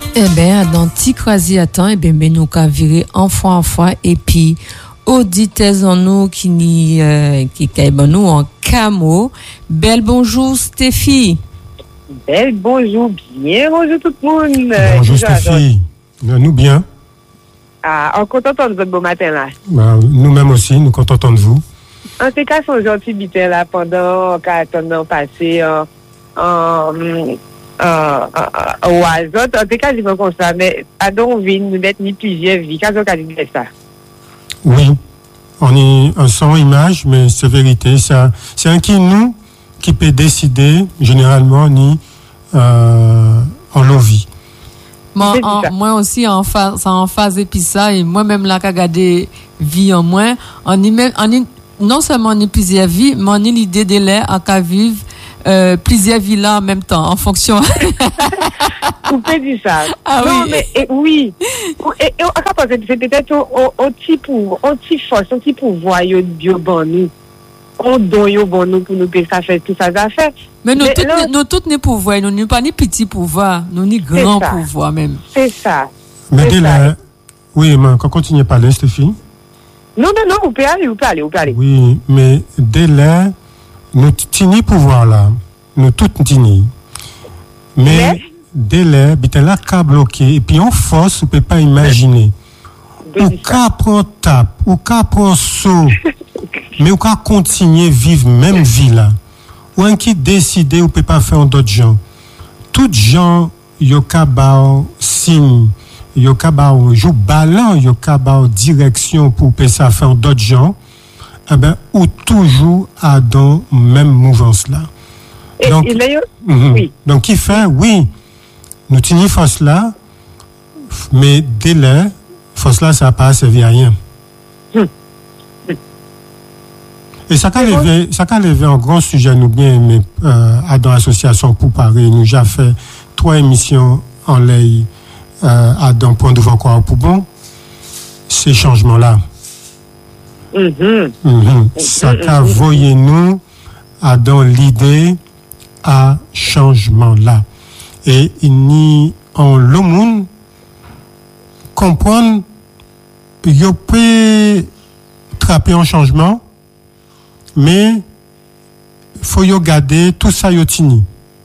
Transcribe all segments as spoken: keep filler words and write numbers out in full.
Eh bien, dans petit croisier à temps, eh bien, mais nous qu'à virer en fois en fois, et puis, auditeurs en nous qui ni, euh, qui caillent nous en camo. Belle bonjour, Stéphie. Belle bonjour, bien bonjour tout le monde. Bonjour Stéphie, nous bien. Ah, on content de votre beau matin là. Bah, nous-mêmes aussi, nous contentons de vous. En tout cas, son gentil bitin là pendant qu'attendant passer en en au hasard. En tout cas, je me comme ça, mais à donc vie nous mettre ni plusieurs vies. Qu'est-ce qu'on dit de ça? Oui, on est un son image, mais c'est vérité. Ça, c'est un qui nous qui peut décider généralement ni euh, en l'envie. Moi, en, moi aussi en phase, en phase et puis ça, et moi-même là, qu'à garder vie en moins, on y même, on y, non seulement on y plusieurs vies, mais on y l'idée de l'air à qu'à vivre euh, plusieurs vies là en même temps, en fonction. Vous pouvez dire ça. Ah non, oui. mais et, oui. Et, et, et, c'est peut-être un petit pouvoir, un petit force, un petit pouvoir, yo, yo, bon, nous. On donne yo, bon, nous, pour nous, que ça fait tout ça, ça fait. Mais nous, toutes, là, nous, toutes, nous, pouvoirs, nous, nous, pas ni petit pouvoir, nous, ni grand pouvoir, même. C'est ça. Mais dès là, oui, mais quand continue à parler, Stéphie. Non, non, non, vous pouvez aller, vous pouvez aller, vous pouvez aller. Oui, mais dès là, nous, tini pouvoir là, nous, toutes tini. Mais, mais dès là, bitin là, qu'à bloquer, et puis en force, on peut pas imaginer. Ou qu'à prendre tape, ou qu'à prendre saut, mais ou qu'à continuer vivre même vie là. Ou un qui décide ou peut pas faire d'autres gens. Toutes gens, yo ka ba signe, yo ka ba jou balan, yo ka ba direction pour peut ça faire d'autres gens. Eh ben, ou toujours à dans même mouvance là. Donc, et, et mm-hmm. oui. Donc, qui fait, oui, nous tenons force là, mais dès là, force là, ça n'a pas servi à rien. Hmm. Et ça qu'a levé, ça qu'a levé un grand sujet, nous bien, mais, euh, à dans l'association pour Paris, nous j'ai fait trois émissions en lait, euh, à dans Point de Vent quoi pour bon, ces changements-là. Mm-hmm. Mm-hmm. Ça qu'a voyé nous, à dans l'idée, à changement-là. Et il n'y, en le monde, comprendre, il peut trapper un changement, mais faut y garder tout ça yotini.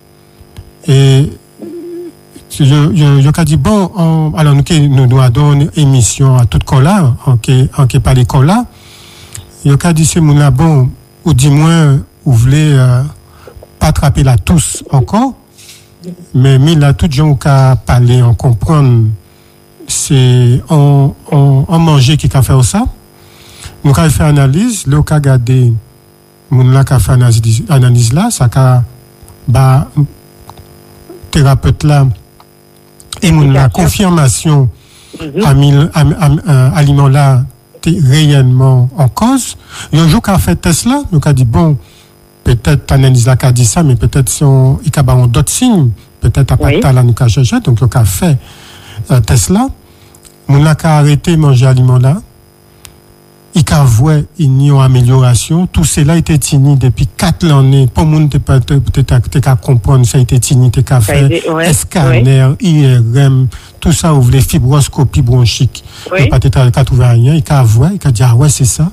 Et je je je dit bon on, alors nous nous doit donner émission à toute cola en qui en qui pas l'école là. Yo ka dit c'est mon là bon ou du moins ou voulez euh, pas attraper là tous encore, mais mais là tout gens qui a parlé en comprendre c'est on on on manger qui a fait ça. Nous avons fait analyse, le cas garder moun la ka fait analyse, analyse là, ça ka ba thérapeute là et moun la confirmation mm-hmm. à aliment là réellement en cause. Un jour qu'a fait test là, nous a dit bon peut-être analyse là qu'a dit ça, mais peut-être si on il y a d'autres signes, peut-être à partir là nous qu'a cherché, donc on a fait euh, test là, moun la ka arrêté manger aliment là. Il a vu une amélioration. Tout cela était tini depuis quatre années. Pour monde peut-être comprendre ça a été tini, t'es qu'à faire scanner, I R M, tout ça ouvre les fibroscopie bronchique. Il pas peut-être qu'à trouver rien. Il a vu, il a dit ah ouais c'est ça.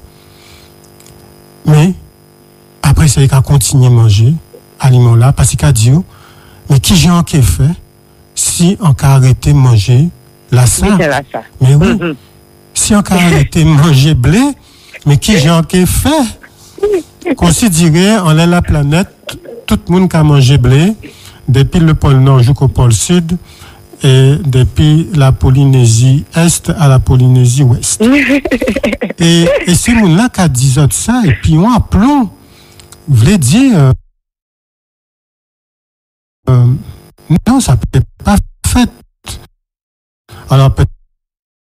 Mais après ça il a continué à manger aliment là parce qu'il a dit mais qui j'ai en fait si on a arrêté de manger la ça. Mais oui. Mm-hmm. Si on a arrêté de manger blé, mais qui j'en ai fait? Considérer on est la planète, tout le monde qui a mangé blé, depuis le pôle Nord jusqu'au pôle Sud, et depuis la Polynésie Est à la Polynésie Ouest. et, et c'est mon là qui a dit ça, et puis on appelons, voulait dire, euh, euh, non, ça peut pas fait. Alors peut